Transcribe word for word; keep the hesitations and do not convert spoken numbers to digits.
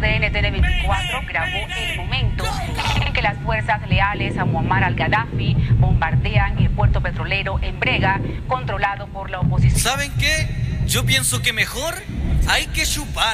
C N T V veinticuatro grabó el momento en que las fuerzas leales a Muammar al-Gaddafi bombardean el puerto petrolero en Brega, controlado por la oposición. ¿Saben qué? Yo pienso que mejor hay que chupar.